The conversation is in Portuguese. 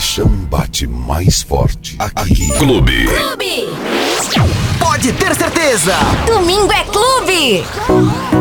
paixão bate mais forte aqui. Clube. Pode ter certeza. Domingo é clube.